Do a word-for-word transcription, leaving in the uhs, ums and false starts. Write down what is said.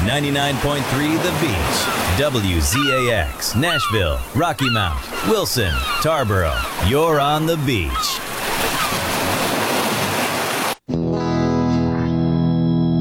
ninety-nine point three The Beach. W Z A X, Nashville, Rocky Mount, Wilson, Tarboro. You're on the beach.